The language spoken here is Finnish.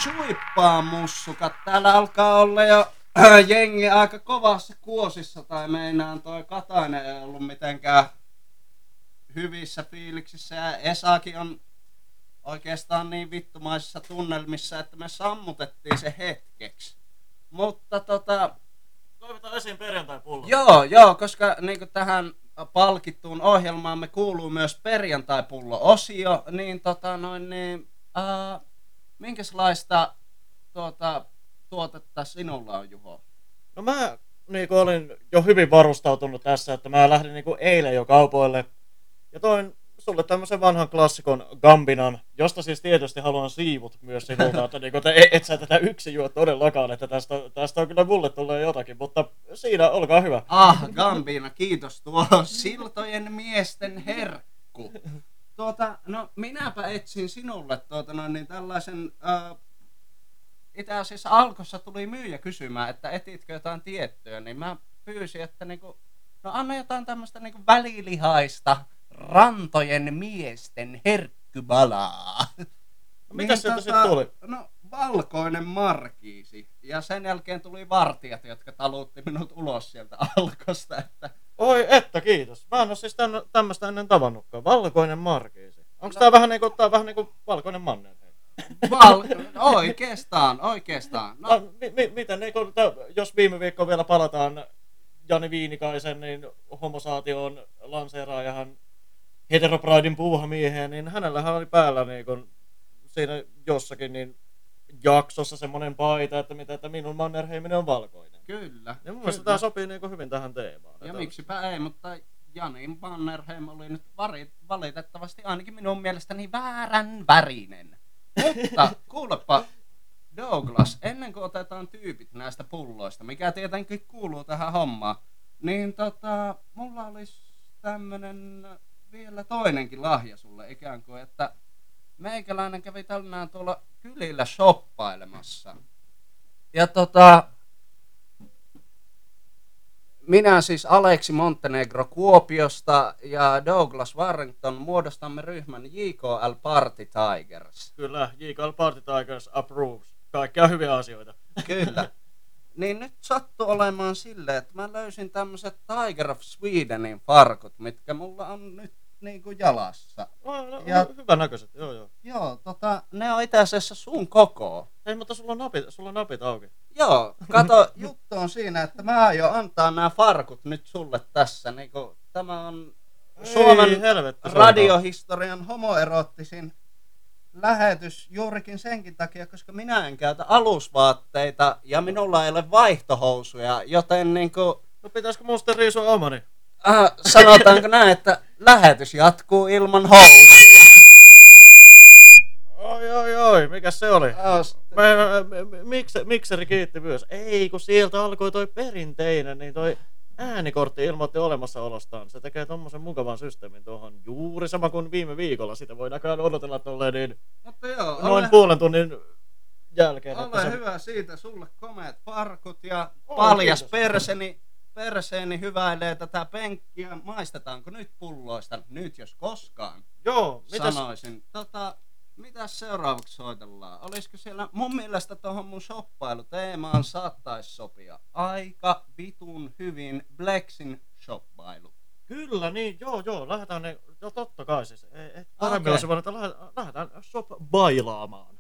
Suippaa mussukat. Täällä alkaa olla jo jengi aika kovassa kuosissa tai meinaan toi Katainen ei ollut mitenkään hyvissä fiiliksissä ja Esakin on oikeastaan niin vittumaisissa tunnelmissa, että me sammutettiin se hetkeksi. Mutta Toivotaan esiin perjantai-pullo. Joo, koska niinku tähän palkittuun ohjelmaamme kuuluu myös perjantai-pullo-osio, niin minkälaista tuotetta sinulla on, Juho? No mä olin jo hyvin varustautunut tässä, että mä lähdin eilen jo kaupoille ja toin sulle tämmösen vanhan klassikon Gambinan, josta siis tietysti haluan siivut myös sinulta, että et sä tätä yksin juo todellakaan, että tästä on kyllä mulle tulee jotakin, mutta siinä olkaa hyvä. Gambina, kiitos, tuo siltojen miesten herkku. No minäpä etsin sinulle tällaisen, itse asiassa Alkossa tuli myyjä kysymään, että etitkö jotain tiettyä, niin mä pyysin, että anna jotain tämmöistä välilihaista rantojen miesten herkkybalaa. Mitäs sieltä sitten tuli? No valkoinen markiisi. Ja sen jälkeen tuli vartijat, jotka talutti minut ulos sieltä Alkosta. Että... Oi että kiitos. Mä en oo siis tämmöstä ennen tavannutkaan. Valkoinen markiisi. Onks tää vähän niinku valkoinen mannerheim? Oikeestaan. No. Miten jos viime viikkoon vielä palataan Jani Viinikaisen, niin homosaation lanseeraajahan heteropridein puuhamieheen, niin hänellähän oli päällä siinä jossakin jaksossa semmonen paita, että minun mannerheiminen on valkoinen. Kyllä. Ja mun mielestä tää sopii hyvin tähän teemaan. Ja miksipä ei, mutta Janin Mannerheim oli nyt valitettavasti ainakin minun mielestäni väärän värinen. Mutta kuulepa Douglas, ennen kuin otetaan tyypit näistä pulloista, mikä tietenkin kuuluu tähän hommaan, niin mulla olisi tämmönen vielä toinenkin lahja sulle ikään kuin, että meikäläinen kävi tänään tuolla kylillä shoppailemassa. Ja minä siis Aleksi Montenegro Kuopiosta ja Douglas Warrington muodostamme ryhmän JKL Party Tigers. Kyllä, JKL Party Tigers approves. Kaikkea hyviä asioita. Kyllä. Niin nyt sattuu olemaan silleen, että mä löysin tämmöiset Tiger of Swedenin farkut, mitkä mulla on nyt jalassa. No, hyvän näköiset, joo. Joo, ne on itse asiassa sun koko. Ei, mutta sulla on napit auki. Joo, kato, juttu on siinä, että mä aion antaa nämä farkut nyt sulle tässä. Tämä on Suomen radiohistorian homoerottisin lähetys juurikin senkin takia, koska minä en käytä alusvaatteita ja minulla ei ole vaihtohousuja, joten No pitäisikö musta riisua omani? Sanotaanko näin, että lähetys jatkuu ilman housuja. Oi, mikäs se oli? Mikseri kiitti myös. Ei, kun sieltä alkoi toi perinteinen, niin toi äänikortti ilmoitti olemassaolostaan. Se tekee tommosen mukavan systeemin tuohon juuri sama kuin viime viikolla. Sitä voi näköjään odotella tolleen noin puolen tunnin jälkeen. Ole hyvä siitä, sulle komeat farkut ja paljas perseeni hyväilee tätä penkkiä. Maistetaanko nyt pulloista? Nyt jos koskaan. Joo, sanoisin. Mitäs seuraavaksi soitellaan? Olisiko siellä, mun mielestä tohon mun shoppailuteemaan saattaisi sopia aika vitun hyvin Blexin shoppailu. Kyllä, niin, joo, lähdetään totta kai siis. Paremmin olisi vaan, että lähdetään shop-bailaamaan.